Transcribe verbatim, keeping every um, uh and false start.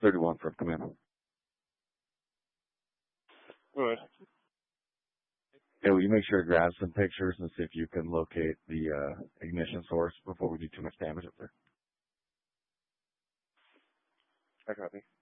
thirty-one for command. All right. Hey, will you make sure to grab some pictures and see if you can locate the uh, ignition source before we do too much damage up there? I copy.